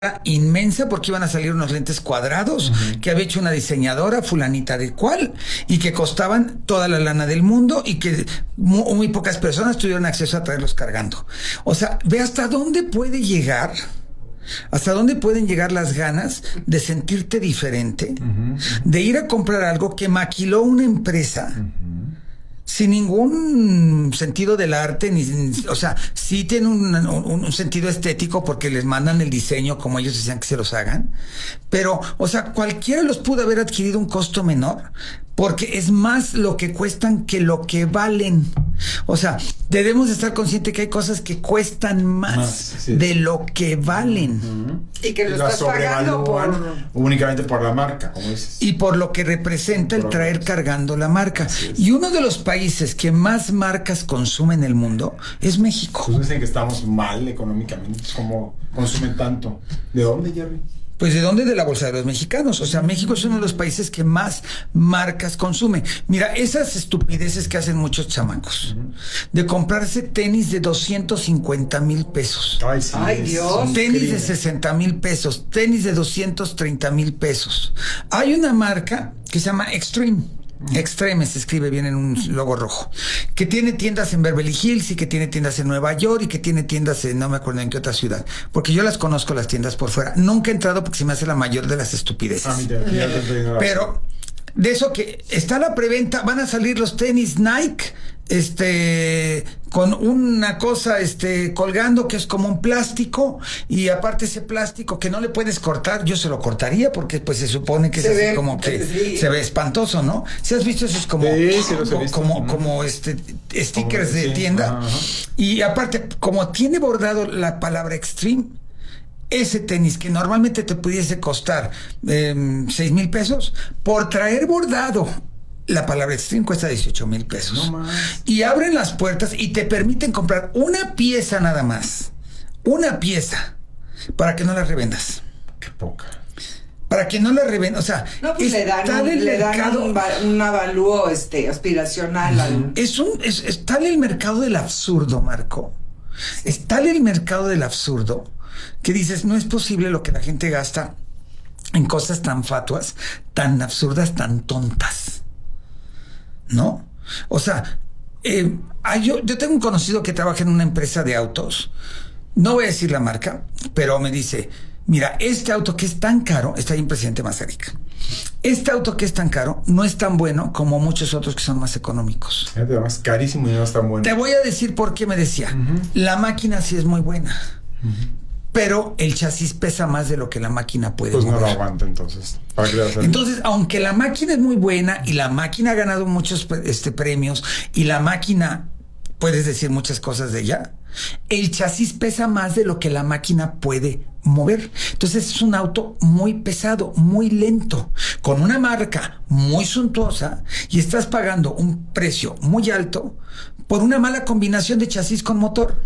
inmensa porque iban a salir unos lentes cuadrados que había hecho una diseñadora fulanita de cual y que costaban toda la lana del mundo y que muy pocas personas tuvieron acceso a traerlos cargando. O sea, ve hasta dónde puede llegar, hasta dónde pueden llegar las ganas de sentirte diferente, de ir a comprar algo que maquiló una empresa sin ningún sentido del arte, o sea, sí tiene un sentido estético porque les mandan el diseño como ellos decían que se los hagan, pero, o sea, cualquiera los pudo haber adquirido un costo menor, porque es más lo que cuestan que lo que valen. O sea, debemos estar conscientes que hay cosas que cuestan más de lo que valen. Y que lo estás pagando únicamente por la marca, como dices. Y por lo que representa el traer cargando la marca. Y uno de los países que más marcas consume en el mundo es México. Pues dicen que estamos mal económicamente, como consumen tanto. ¿De dónde, Jerry? Pues ¿de dónde? De la bolsa de los mexicanos. O sea, México es uno de los países que más marcas consume. Mira, esas estupideces que hacen muchos chamacos, de comprarse tenis de 250,000 pesos. Ay, sí. Ay, Dios. Tenis de 60,000 pesos, tenis de 230,000 pesos. Hay una marca que se llama Extreme. Extreme se escribe bien en un logo rojo, que tiene tiendas en Beverly Hills y que tiene tiendas en Nueva York y que tiene tiendas en no me acuerdo en qué otra ciudad, porque yo las conozco las tiendas por fuera. Nunca he entrado porque se me hace la mayor de las estupideces. Pero de eso que está la preventa, van a salir los tenis Nike, con una cosa, colgando que es como un plástico, y aparte ese plástico que no le puedes cortar, yo se lo cortaría porque pues se supone que es así como que se ve espantoso, ¿no? ¿Sí has visto esos como stickers de tienda? Y aparte, como tiene bordado la palabra Extreme, ese tenis que normalmente te pudiese costar 6,000 pesos, por traer bordado la palabra Extreme cuesta 18,000 pesos. No más. Y abren las puertas y te permiten comprar una pieza nada más. Una pieza. Para que no la revendas. Qué poca. Para que no la revendas. O sea, no, pues le dan un avalúo aspiracional. Es tal el mercado del absurdo, Marco. Es tal el mercado del absurdo que dices, no es posible lo que la gente gasta en cosas tan fatuas, tan absurdas, tan tontas, ¿no? O sea, yo tengo un conocido que trabaja en una empresa de autos, no voy a decir la marca, pero me dice, mira, este auto que es tan caro, está ahí en Presidente Mazarik, este auto que es tan caro no es tan bueno como muchos otros que son más económicos. Es además carísimo y no es tan bueno. Te voy a decir por qué me decía, la máquina sí es muy buena, pero el chasis pesa más de lo que la máquina puede mover. No lo aguanta entonces. Entonces, aunque la máquina es muy buena y la máquina ha ganado muchos premios y la máquina, puedes decir muchas cosas de ella, el chasis pesa más de lo que la máquina puede mover. Entonces es un auto muy pesado, muy lento, con una marca muy suntuosa, y estás pagando un precio muy alto por una mala combinación de chasis con motor.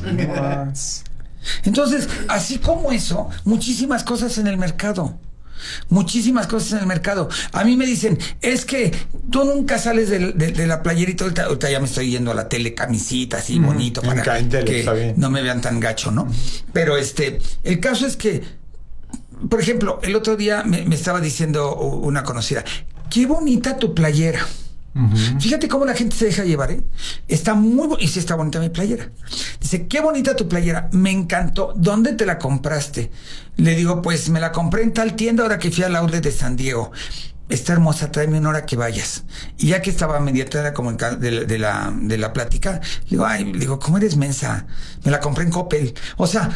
Entonces, así como eso, muchísimas cosas en el mercado. Muchísimas cosas en el mercado. A mí me dicen, es que tú nunca sales de la playerita. Ahorita ya me estoy yendo a la tele, camisita así bonito para que no me vean tan gacho, ¿no? Pero el caso es que, por ejemplo, el otro día me estaba diciendo una conocida, qué bonita tu playera. Fíjate cómo la gente se deja llevar, ¿eh? Está muy y sí está bonita mi playera. Dice, qué bonita tu playera, me encantó. ¿Dónde te la compraste? Le digo, pues me la compré en tal tienda ahora que fui al outlet de San Diego. Está hermosa, tráeme una hora que vayas. Y ya que estaba media hora como de la plática, le digo, ¿cómo eres mensa? Me la compré en Coppel. O sea,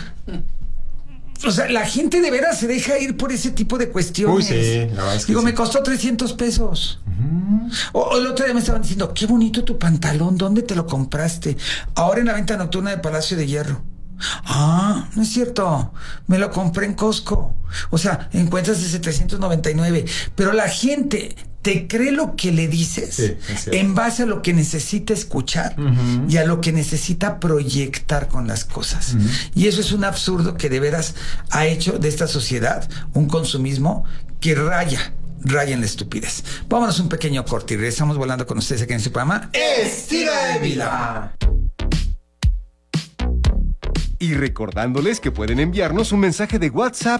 la gente de veras se deja ir por ese tipo de cuestiones. Uy, sí, la verdad es que me costó 300 pesos. O el otro día me estaban diciendo, qué bonito tu pantalón, ¿dónde te lo compraste? Ahora en la venta nocturna de Palacio de Hierro. Ah, no es cierto, me lo compré en Costco. O sea, encuentras de 799. Pero la gente te cree lo que le dices en base a lo que necesita escuchar y a lo que necesita proyectar con las cosas. Y eso es un absurdo que de veras ha hecho de esta sociedad un consumismo que raya en la estupidez. Vámonos un pequeño corte y regresamos volando con ustedes aquí en su programa Estilo de Vida. Y recordándoles que pueden enviarnos un mensaje de WhatsApp